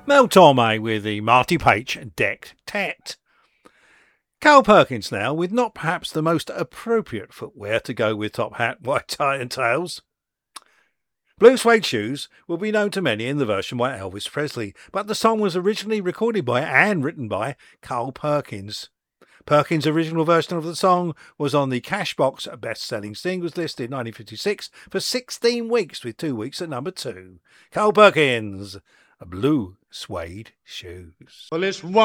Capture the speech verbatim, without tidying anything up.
Mel Torme with the Marty Page Decked Tet. Carl Perkins now, with not perhaps the most appropriate footwear to go with top hat, white tie and tails. Blue suede shoes will be known to many in the version by Elvis Presley, but the song was originally recorded by and written by Carl Perkins. Perkins' original version of the song was on the Cashbox best-selling singles list in nineteen fifty-six for sixteen weeks, with two weeks at number two. Carl Perkins, Blue Suede Shoes. Well, it's one